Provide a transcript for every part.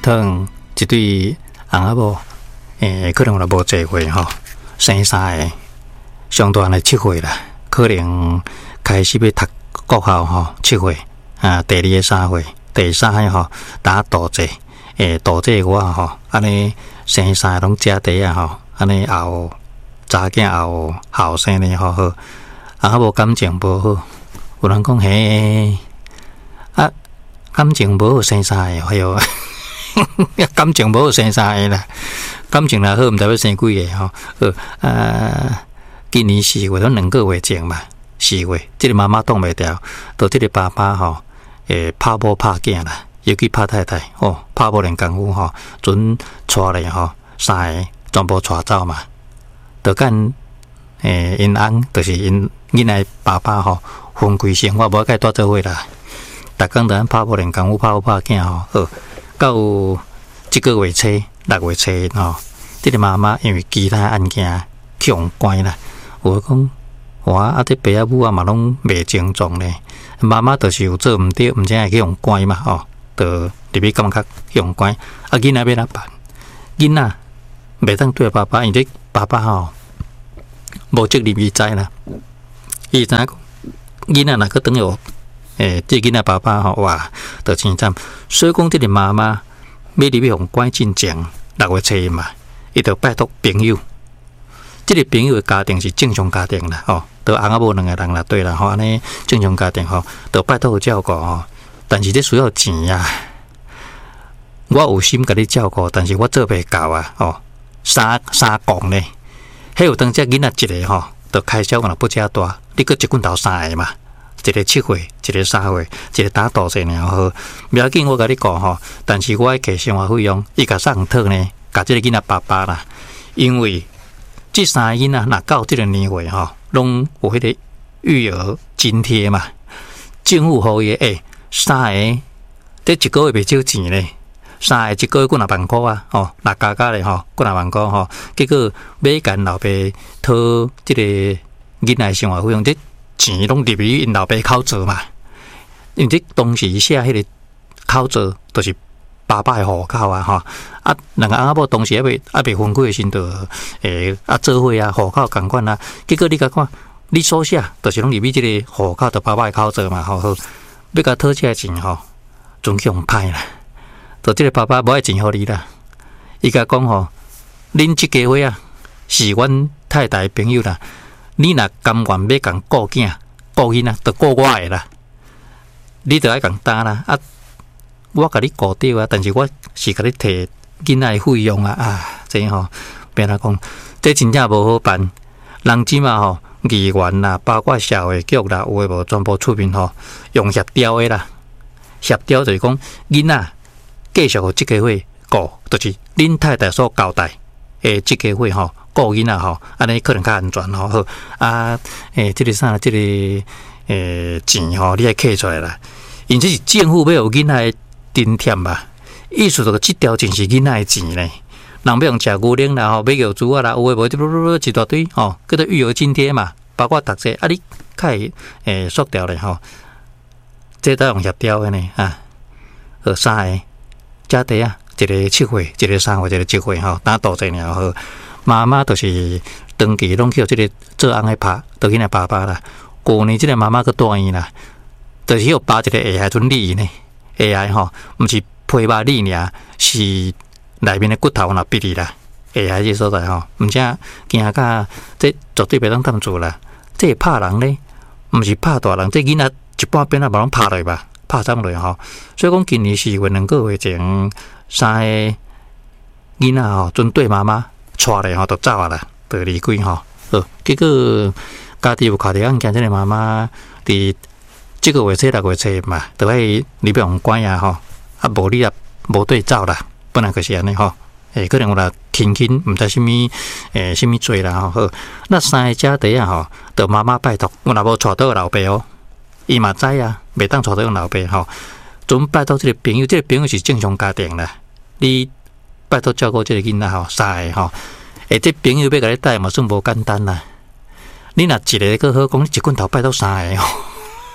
趟一对翁仔某，可能无侪岁吼，生三个，上大的7岁啦，可能开始要读国校吼，7岁啊，第2个3岁，第3个吼打大济，大济我吼，安尼生3个拢食茶啊吼，安尼后查囝后生呢吼好，翁某感情无好，有人讲嘿。感情无好生3个，哎哟，感情无好生3个啦。感情若好，毋代表生几个吼。今年4月，拢2个月前嘛，4月，即个妈妈挡袂掉，到即个爸爸吼，拍某拍囝啦，尤其拍太太吼，拍某连功夫吼，准带咧吼，3个全部带走嘛。就干因翁，就是因囡仔爸爸吼，分开生活，无甲伊带做伙啦。逐工就咱拍某连功夫，拍某拍囝吼，好到即个月初6月初吼，即个妈妈因为其他案件去用关啦，有讲哇这爸仔母啊嘛拢袂正宗咧，妈妈就是有做毋对，毋知会去用关嘛吼，就入去感觉去用关，囡仔要哪办？囡仔袂当对爸爸，因为爸爸吼无责任伊知啦，伊知影囡仔若去等于。这囡仔爸爸吼哇，就真惨。所以讲，这个妈妈要入去用关进前6月初嘛，伊就拜托朋友。这个朋友的家庭是正常家庭啦，吼，都翁仔某2个人啦，对啦，吼，安尼正常家庭吼，就拜托照顾吼。但是这需要钱啊，我有心甲你照顾，但是我做袂到啊，吼，三讲呢，迄有当只囡仔一个吼，就开销可能不加大，你搁一棍头3个嘛。一个7岁，一个3岁，一个打大细尔好，不要紧，我甲你讲吼。但是我爱摕生活费用，伊甲送套呢，甲即个囡仔爸爸啦。因为这3个囡仔若到即个年岁吼，拢有迄个育儿津贴嘛。政府互伊3个，这1个月袂少钱咧。3个1个月几若万块啊，吼，若加咧吼，几若万块吼。结果买干老爸讨即个囡仔生活费用，这钱拢入去因老爸口座嘛，因为这当时写迄个口座，就是爸爸的户口啊，吼啊，两个翁仔某当时还未分开的时阵，做伙啊，户口共款啊，结果你甲看，你所写，就是拢入去这个户口，就爸爸的口座嘛，吼，要甲讨这个钱吼，总去用歹啦，就这个爸爸无爱钱互你啦，伊甲讲吼，恁这家伙啊，是阮太太的朋友啦。你若甘愿要共顾囝、顾囡仔，就顾我的啦。你就爱共担啦。我甲你顾着啊，但是我是甲你摕囡仔的费用啊。这吼，变来讲，这真正无好办。人即嘛吼，议员啦，包括社会局啦，有诶无全部出面吼，用协调的啦。协调就是讲，囡仔继续互即个会顾，就是恁太太所交代诶，即个会吼。顾囡仔吼，安尼可能较安全吼。好啊，这个啥，这个钱吼，你爱摕出来啦。因这是政府要有囡仔的津贴嘛，意思就是这条钱是囡仔的钱咧。人要用食牛奶啦，吼，买药珠啊啦，有诶无一大堆吼，叫做育儿津贴嘛，包括读册啊，你较会缩掉咧吼。这都用协调的呢啊，3个家庭啊，一个7岁，一个3岁，一个1岁吼，打大细尔好。妈妈就是长期拢去即个做翁的拍，就囡仔爸爸啦。过年即个妈妈去住院啦，就是有扒一个下海准理呢。下海吼，毋是皮肉里尔，是内面的骨头若逼你啦。下海即所在吼，毋正惊甲这绝对袂当担住啦。这拍人咧，毋是拍大人，这囡仔一半边啊无拢拍落吧，拍怎落吼。所以讲今年4月2个月前，3个囡仔吼，准对妈妈。带咧吼，就走啊啦，就离开吼。结果家己有看到案件，这个妈妈伫这个月初6月初嘛，就爱入去用关啊吼，啊无你也无对走啦，本来就是安尼吼。可能有啦轻，毋知什么什么罪啦吼。好，那3个家底啊吼，就妈妈拜托，我若无带倒老爸哦，伊嘛知啊，袂当带倒老爸吼。准拜托这个朋友，这个朋友是正常家庭啦，你。拜托照顾这个囡仔吼，3个吼，这朋友要甲你带嘛算无简单啦。你若一个个好讲，一棍头拜托3个吼，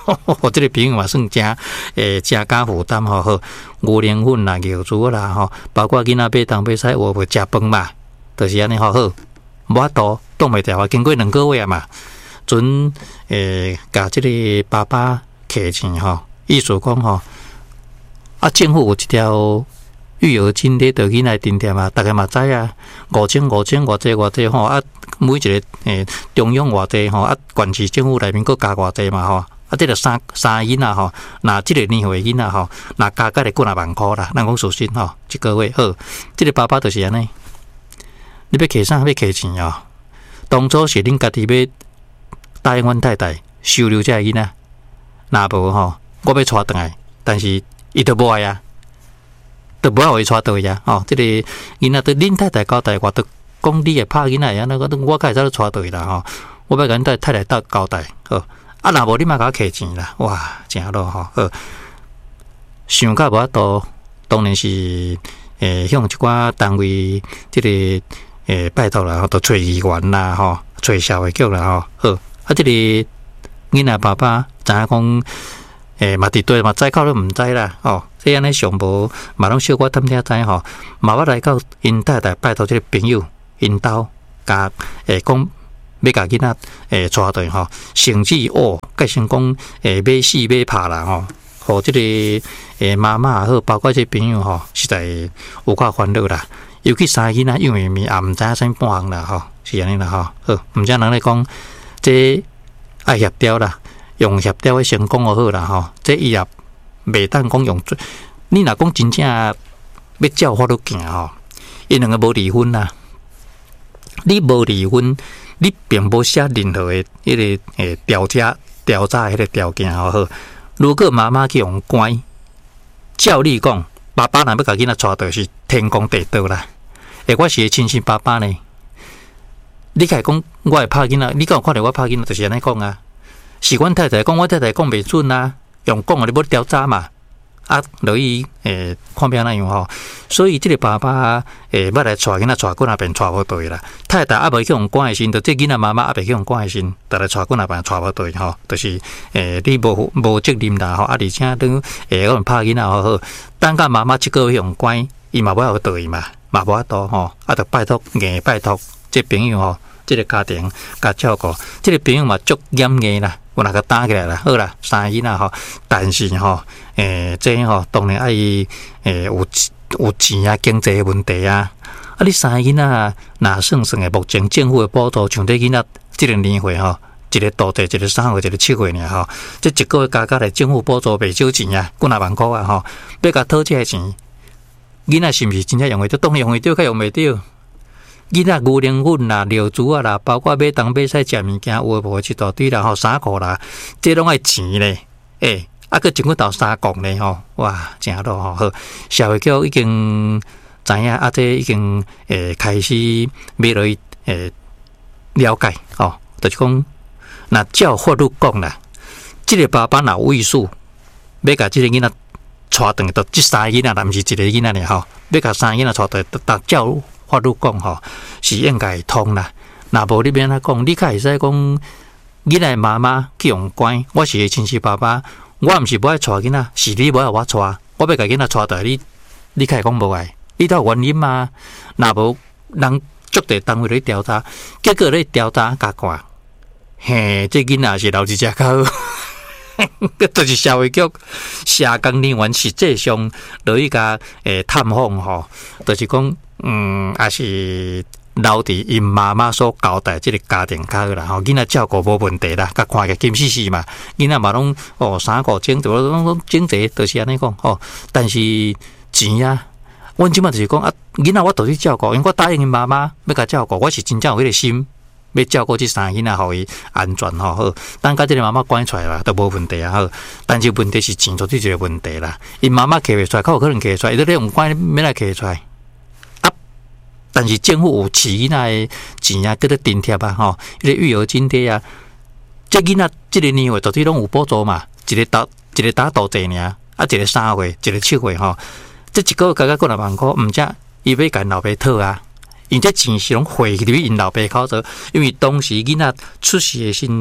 这个朋友嘛算真真敢负担吼，好牛奶粉啦、牛珠啦吼，包括囡仔买东买西，有无食饭嘛，就是安尼好好，无法度挡袂掉啊。经过2个月嘛，准甲这个爸爸客钱吼，意思讲吼，啊政府有一条育儿津贴，对囡仔津贴嘛，大家嘛知啊，5000偌济吼啊，每一个中央偌济吼啊，县市政府内面佫加偌济嘛吼，啊，这个三囡仔吼，那这个年岁囡仔吼，那加起来几万块啦，咱讲属实吼，一个月好，这个爸爸就是安尼，你要摕啥要摕钱哦，当初是恁家己要答应阮太太收留这个囡仔，若无吼，我要带转来，但是伊都无爱啊。都无爱伊带倒去啊！吼，这个囡仔对恁太太交代，我都讲你会拍囡仔啊，那个我开始都带倒去啦吼。我要甲恁太太交代，好啊，若无你嘛甲我摕钱啦，哇，真好吼，好，想甲无法度，当然是向一寡单位这个拜托啦，都找议员啦，吼，找社会局啦，吼，好啊，这个囡仔爸爸知影讲。嘛伫对嘛，知考都毋知啦，哦，这安尼上无嘛拢小可探听知吼，嘛我来到因太太拜托这个朋友，因兜甲讲要甲囡仔带倒吼，甚至计算讲买死买拍啦吼，互这个妈妈也好，包括这朋友吼，实在有够烦恼啦。尤其三个囡仔幼儿园也毋知影啥半项啦吼，是安尼啦吼，好，毋知人咧讲这爱协调啦。用协调的成功就好啦吼，这伊也袂当讲用。你若讲真正要照法律行吼，因两个无离婚啦。你无离婚，你并无写任何的迄个调查迄个条件好。如果妈妈去用关，照你讲，爸爸若要甲囡仔带倒是天公地道啦。我是亲生爸爸呢。你家讲我会拍囡仔，你敢有看到我拍囡仔？就是安尼讲啊。是阮太太讲，我太太讲袂准啊，用讲你要调查嘛，啊，落去看变哪样吼。所以这个爸爸要来带囡仔带过那边带无对啦。太太也未去用关心，就这囡仔妈妈也未去用关心，带来带过那边带无对吼，就是你无责任啦吼，啊，而且等可能拍囡仔好，等甲妈妈1个月用关，伊嘛无法度伊嘛，嘛无法度吼，啊，就拜托拜托这朋友吼。这个家庭甲照顾，这个朋友嘛足严硬啦，有哪个打起来啦？好啦，三个囡仔吼，但是吼，这吼当然爱有钱啊，经济问题啊。啊，你三个囡仔若算的，目前政府的补助，像这囡仔这个年岁吼，一个大岁，一个3岁，一个7岁尔吼，这1个月加起来政府补助袂少钱啊，几万块啊吼，要甲讨这个钱，囡仔是毋是真正用会着？当然用会着，较用袂着。囡仔牛奶粉啦、尿珠啊啦，包括买东买西食物件，有诶无一大堆啦，吼衫裤啦，这拢爱钱咧，啊个1到3公咧吼，哇，真好吼，好，社会局已经知影，啊，这已经开始要落去了解，吼，就是讲，那照法律讲啦，这个爸爸若有意思，要甲这个囡仔带转，到这3个囡仔，但毋是一个囡仔尔吼，要甲3个囡仔带转，照法律讲吼是应该通啦，若无你免安讲，你较会使讲囡仔妈妈去用关，我是个亲生爸爸，我毋是无爱带囡仔，是你无爱我带，我要甲囡仔带倒，你较会讲无爱，你都有原因嘛？若无人足地单位咧调查，结果咧调查甲看，嘿，这囡仔是老一只狗。就是社会局社工人员实际上落去甲探访吼，就是讲也是留伫因妈妈所交代即个家庭较好啦吼，囡仔照顾无问题啦，甲看个金丝丝嘛，囡仔嘛拢3、5整，就拢整齐，就是安尼讲吼。但是钱啊，阮即摆就是讲啊，囡仔我倒去照顾，因为我答应因妈妈要甲照顾，我是真正有迄个心。要照顾这3个囡仔，互伊安全吼好。等甲这个妈妈关出来啦，都无问题啊好。但是问题是钱，就是一个问题啦。因妈妈摕袂出来，较有可能摕出来，伊都咧用关免来摕出来。啊，但是政府有饲囡仔的钱啊，叫做津贴啊吼，迄个育儿津贴啊，这囡仔这个年岁到底拢有补助嘛？一个打大济尔，啊，一个3岁，一个7岁吼，这1个月加加几万块，毋则伊要甲老爸讨啊。因这钱是拢汇入去因老爸口中，因为当时囡仔出世的时，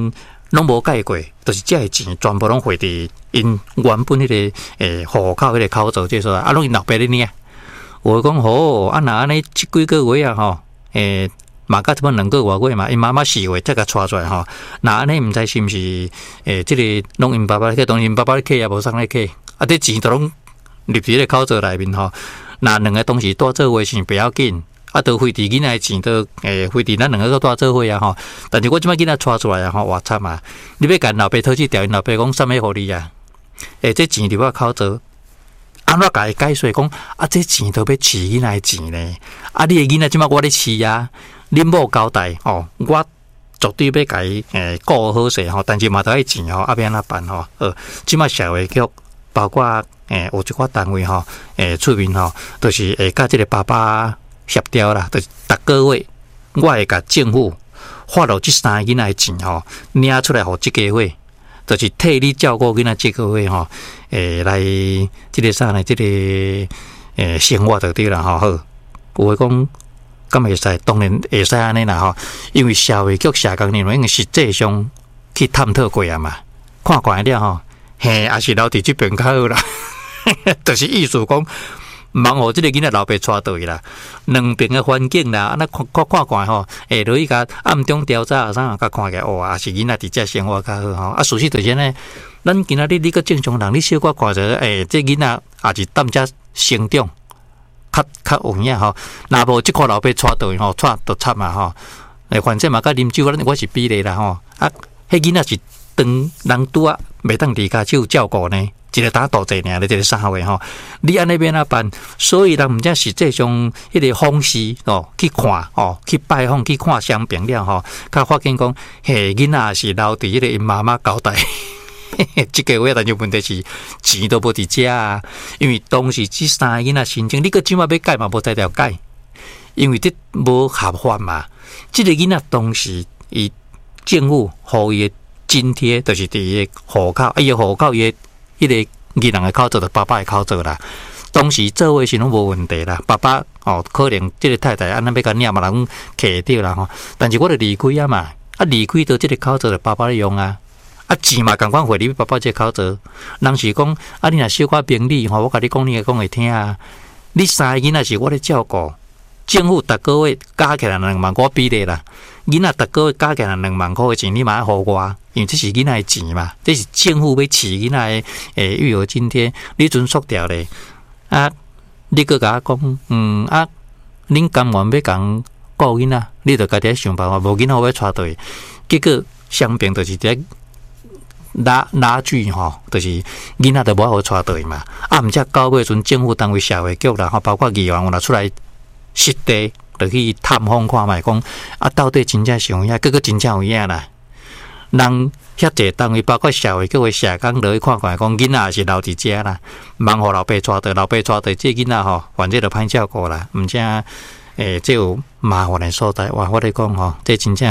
拢无解过，就是这个钱全部拢汇伫因原本迄个户口迄个口座这说，拢因老爸咧领。我讲好，若安尼即几个月啊吼，嘛甲这么2个月嘛，因妈妈4月才甲带出来吼。若安尼毋知是毋是即个拢因爸爸咧，当因爸爸咧起也无送咧起，这钱都拢入伫个口座内面吼。若2个同时带做伙是不要紧。都费伫囡仔钱，都费伫咱2个带做伙啊吼。但是我即摆囡仔带出来啊吼，哇惨啊！你要甲老爸讨去调，因老爸讲啥物互你啊？这钱伫我口座，安怎甲伊解释讲这钱都要饲囡仔钱呢？你的囡仔即摆我咧饲啊，恁某交代哦，我绝对要甲伊顾好势吼，但是嘛都爱钱吼，要安怎办吼？即摆社会局包括有一寡单位吼，出面吼，就是甲即个爸爸。协调啦，就是逐个月我会甲政府发落这3个囡仔钱吼，领出来互即个月，就是替你照顾囡仔即个月吼，来即个啥呢？即个生活就对啦吼。好，有诶讲，敢会使？当然会使安尼啦吼，因为社会局社工人员已经实际上去探讨过啊嘛，看惯了吼，也是留伫即边较好啦，就是意思讲。忙互即个囡仔老爸带倒去啦，两边的环境啦，那看看吼，落去甲暗中调查啥，甲看起来哦，也是囡仔伫遮生活较好吼。事实就是呢，咱今仔日你个正常人，你小可看着，这囡仔也是踮遮成长，较有影吼。若无即个老爸带倒去吼，带都惨啊吼。反正嘛，甲啉酒，我是比例啦吼。迄囡仔是当人拄啊，袂当离家手照顾呢。一个打大济尔，一个3岁吼，你安尼要哪办？所以人毋则实际上迄个方式哦，去看哦，去拜访去看相病了吼，甲发现讲，囡仔是留伫迄个因妈妈交代，即个月但是问题是钱都无伫遮啊，因为当时即3个囡仔申请，你个即马要改嘛，无在条改，因为这无合法嘛。即个囡仔当时伊政府互伊的津贴，就是伫伊个户口，伊个户口伊个。迄个囡仔的口座，就爸爸的口座啦。当时做伙是拢无问题啦。爸爸哦，可能即个太太安那要甲领嘛，人摕着啦吼。但是我就离开啊嘛，离开到即个口座，就爸爸咧用啊。钱嘛，共款汇入爸爸这口座。人是讲你若小可病理吼，我甲你讲，你会讲会听啊。你3个囡仔是我咧照顾，政府逐个月加起来2万块比例啦。囡仔逐个月加起来2万块的钱，你嘛要互我。因为这是囡仔的钱嘛，这是政府要饲囡仔的育儿津贴，你准缩掉咧你搁甲我讲，恁甘愿要讲顾囡仔，你着家己想办法，无囡仔我要带倒去，结果相病就是伫拉锯吼，就是囡仔着无好带倒去嘛，毋则到尾阵政府单位、社会局啦，包括议员有若出来实地着去探访看卖，讲到底真正是有影，结果真正有影啦。人遐济单位，包括社会局的社工落去看看，讲囡仔也是留伫遮啦，忙互老爸带倒，老爸带倒，这囡仔吼，反正就歹照顾啦，毋正这有麻烦的所在。哇，我咧讲吼，这真正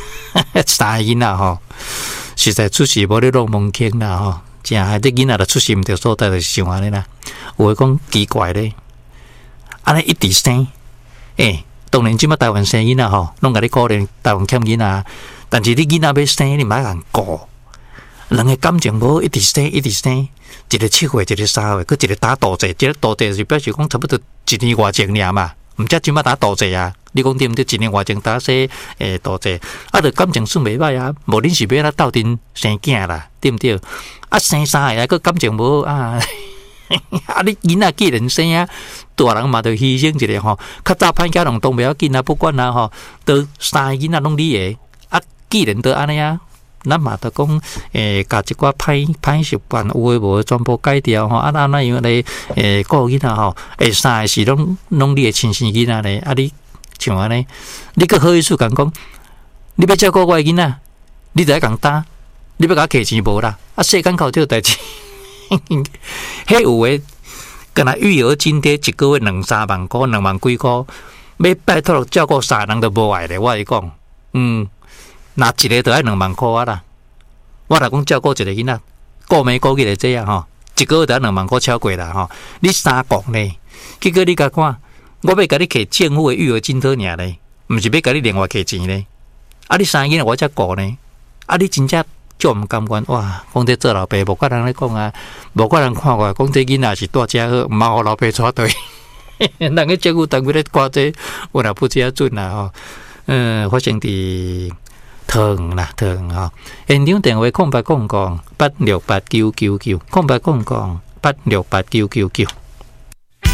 3个囡仔吼，实在出事无咧落门坑啦吼，真害这囡仔就出事毋着所在，就是像安尼啦。有诶讲奇怪咧，安尼一直生，当然即摆台湾生囡仔吼，拢甲你鼓励台湾欠囡仔。但是你囡仔要生，你莫人顾，人个感情无一直生，一个7岁，一个3岁，佮一个打大济，一个大济是表示讲差不多1年外前尔嘛，毋则即摆打大济啊？你讲对毋对？1年外前打生大济，着感情算袂歹啊，无恁是要咱斗阵生囝啦，对毋对？生3个啊，佮感情无啊，你囡仔既然生啊，大人嘛着牺牲一个吼，较早歹家人当袂要紧啊，不管啦吼，都3个囡仔拢你个。既然都安尼啊，咱嘛着讲，甲一寡歹习惯，有诶无全部改掉吼。那样咧，顾囡仔吼，3个是拢你诶亲生囡仔咧。你像安尼，你个好意思讲，你要照顾我诶囡仔，你着爱共担，你要甲我摕钱无啦？世间靠这个代志，迄有诶，干那育儿津贴一个月2-3万块，2万几块，要拜托照顾3个人都无爱咧。我会讲，那一个就要2万块啊啦！我若讲照顾一个囡仔，顾暝顾日的这样吼，一个月就要2万块超过啦吼。你3个呢？结果你甲看，我要甲你摕政府的育儿津贴尔咧，毋是要甲你另外摕钱咧。你3个囡仔我才顾呢？你真正就毋甘愿哇，讲这做老爸，无甲人咧讲啊，无甲人看过，讲这囡仔是大只好，毋好互老爸带队。人个政府单位咧挂这，我若不只准啦吼。发生伫桃园啦，桃园吼。现场电话0800868999，0800868999。